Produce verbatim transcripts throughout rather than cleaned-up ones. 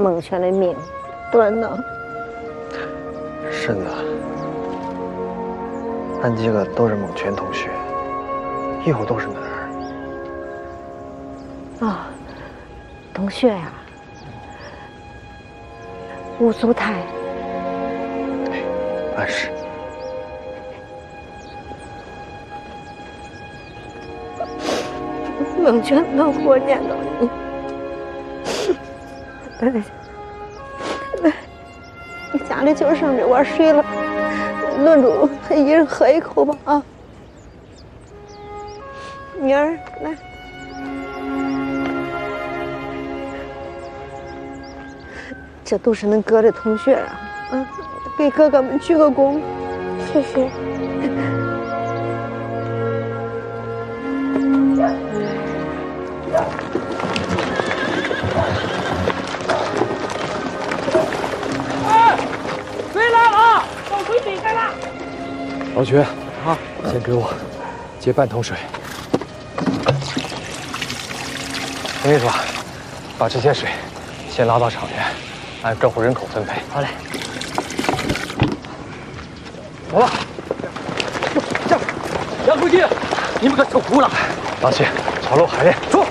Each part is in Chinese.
孟泉的命断了。 是的，俺几个都是孟泉同学，以后都是男儿。 哦，同学呀、啊，吴祖台。 对，俺是。 孟泉能活念叨你。你家里就剩这碗水了，轮住一人喝一口吧啊！明儿来，这都是恁哥的同学啊，啊，给哥哥们鞠个躬， 谢谢。 老曲，啊，先给我接半桶水。我跟你说，把这些水先拉到厂里，按各户人口分配。好嘞。走了。这样，杨书记，你们可吃苦了。老七，炒肉海练，走。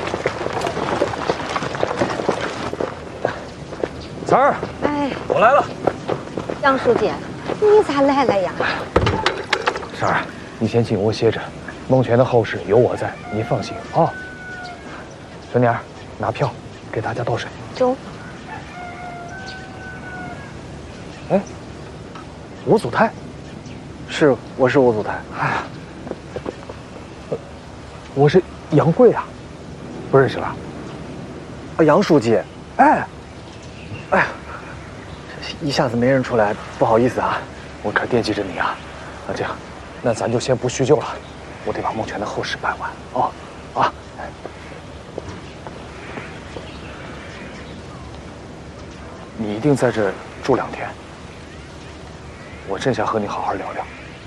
三儿， 哎， 我来了。 杨书记，你咋来了呀？ 三儿，你先进屋歇着，孟泉的后事有我在，你放心啊。哦、小妮儿，拿票给大家倒水。 中。 哎，吴祖泰， 是，我是吴祖泰。 哎，我是杨贵啊，不认识吧？ 啊，杨书记。哎，哎呀，一下子没认出来，不好意思啊。 我可惦记着你啊。那这样。那咱就先不叙旧了，我得把孟泉的后事办完哦，啊！你一定在这住两天，我正想和你好好聊聊。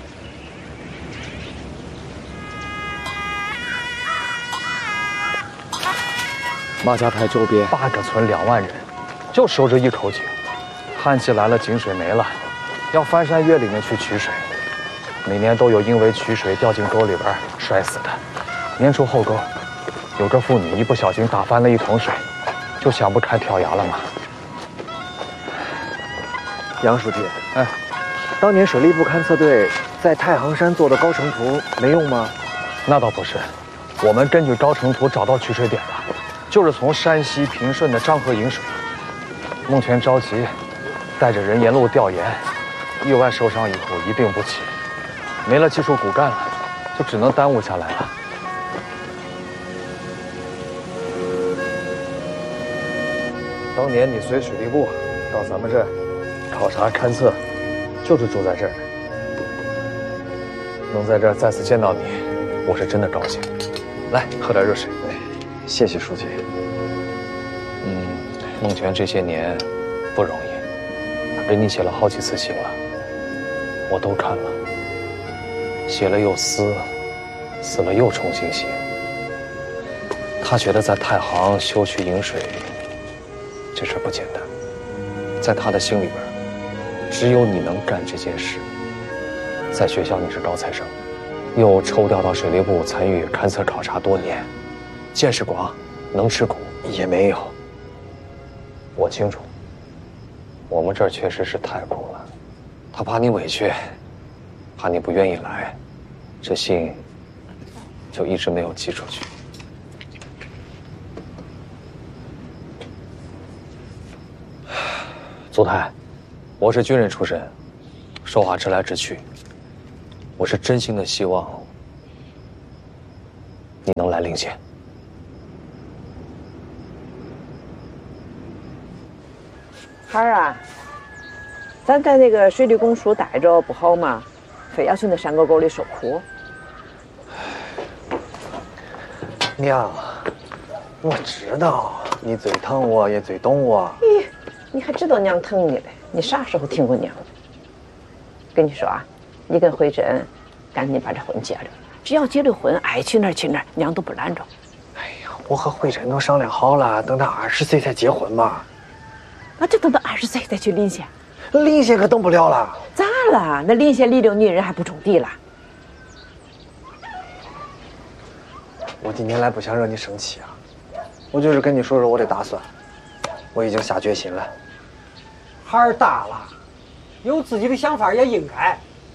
马家台周边八个村两万人，就守着一口井，旱季来了，井水没了，要翻山越岭的去取水。每年都有因为取水掉进沟里边摔死的。年初后沟，有个妇女一不小心打翻了一桶水，就想不开跳崖了嘛。 杨书记，哎，当年水利部勘测队在太行山做的高程图没用吗？ 那倒不是，我们根据高程图找到取水点了，就是从山西平顺的漳河引水。孟泉着急，带着人沿路调研，意外受伤以后一病不起。没了技术骨干了，就只能耽误下来了。当年你随水利部到咱们这儿考察勘测，就是住在这儿。能在这儿再次见到你，我是真的高兴。来，喝点热水。 哎，谢谢书记。 嗯，孟泉这些年不容易，他给你写了好几次信了，我都看了。写了又撕，撕了又重新写。他觉得在太行修渠引水，这事不简单。在他的心里边，只有你能干这件事。在学校你是高材生，又抽调到水利部参与勘测考察多年，见识广，能吃苦。 也没有。 我清楚，我们这儿确实是太苦了。他怕你委屈，怕你不愿意来。这信就一直没有寄出去。祖泰，我是军人出身，说话直来直去。我是真心的希望你能来领衔。 孩儿啊，咱在那个水利公署待着不好吗？非要去那山沟沟里受苦。 娘，我知道你最疼我，也最懂我。 咦，你还知道娘疼你嘞？你啥时候听过娘的？跟你说啊，你跟慧珍赶紧把这婚结了。只要结了婚，爱去哪儿去哪儿，娘都不拦着。 哎呀，我和慧珍都商量好了，等她二十岁才结婚嘛。 啊，就等到二十岁再去临县。 临县可等不了了。 咋了？那临县离了女人还不种地了？ 我今天来不想惹你生气啊，我就是跟你说说我的打算，我已经下决心了。 孩儿大了，有自己的想法也应该。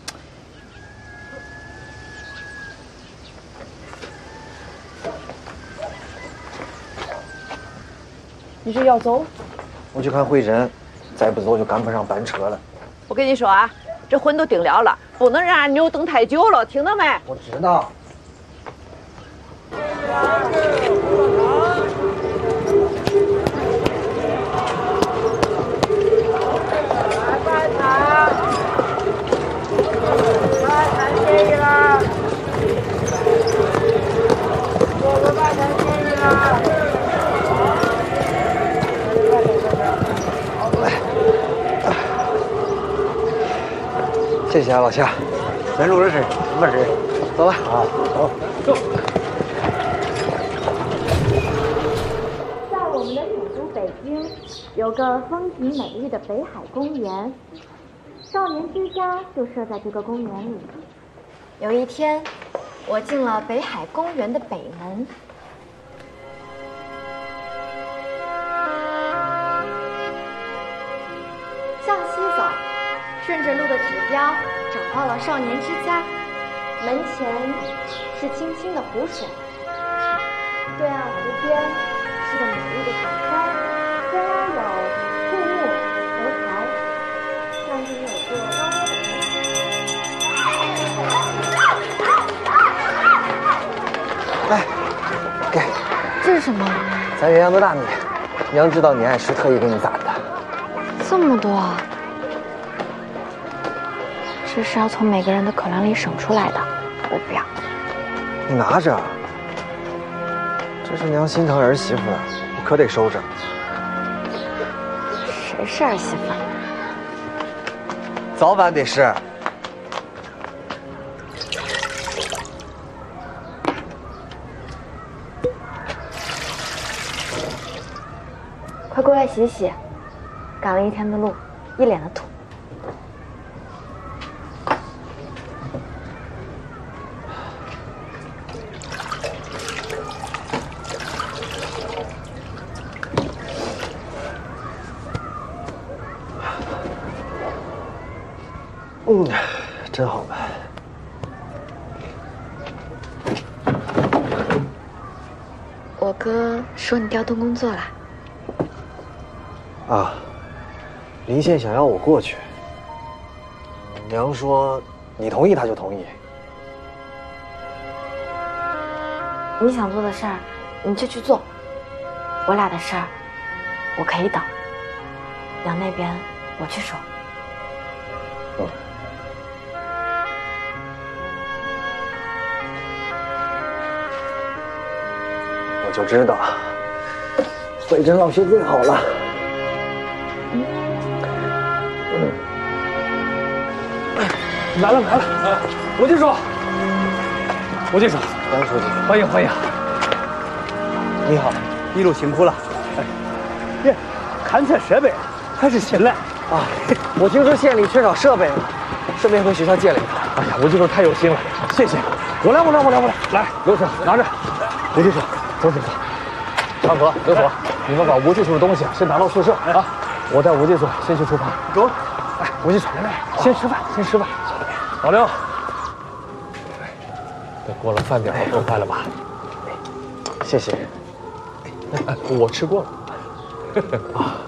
你是要走？ 我去看会诊，再不走就赶不上班车了。 我跟你说啊，这婚都定了了，不能让俺妞等太久了，听到没？ 我知道。谢谢啊，老夏。 没路的事，没事。 走吧。啊，走走。 在我们的首都北京，有个风景美丽的北海公园，少年之家就设在这个公园里。有一天，我进了北海公园的北门。向西走，顺着路的指标找到了少年之家，门前是清清的湖水，对岸湖边是个美丽的小山，虽然有树木楼台，但是有个高高的门。 来，给。 这是什么？ 咱岳阳的大米，娘知道你爱吃，特意给你攒的。 这么多啊！这是要从每个人的口粮里省出来的，我不要。 你拿着，这是娘心疼儿媳妇，你可得收着。 谁是儿媳妇？ 早晚得是。 快过来洗洗，赶了一天的路，一脸的土。 嗯，真好闻。 我哥说你调动工作了。 啊，临县想要我过去，娘说你同意他就同意。 你想做的事儿，你就去做。我俩的事儿，我可以等。娘那边我去说。 嗯。我就知道，会诊老学最好了。嗯。 来了来了，吴技术，吴技术， 杨书记， 欢迎欢迎。 你好， 一路辛苦了。哎，耶，勘测设备还是新来啊！我听说县里缺少设备，顺便回学校借了一套。 哎呀，吴技术太有心了，谢谢。我来我来我来我来，来，刘叔拿着。吴技术，走走走。长河、刘所，你们把吴技术的东西先拿到宿舍啊！我带吴技术先去厨房。 走。 哎，吴技术，先吃饭，先吃饭。老刘，都过了饭点了，饿坏了吧？ 谢谢。 我吃过了。啊。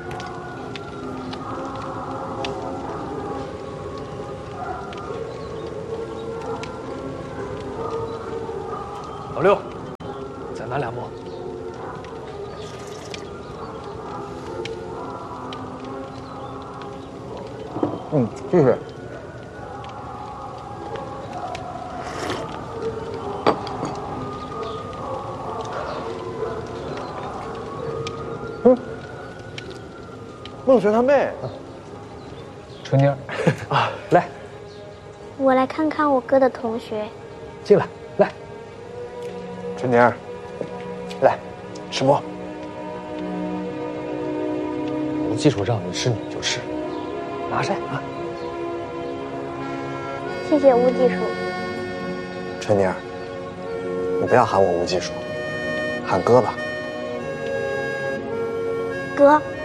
老六，再拿两馍。 嗯，谢谢。嗯，孟璇他妹， 春妮儿啊，来， 我来看看我哥的同学。 进来，来。 春妮儿，来，吃馍。 吴吴技术让你吃你就吃，拿晒啊！ 谢谢吴技术。 春妮儿，你不要喊我吴技术，喊哥吧。 哥。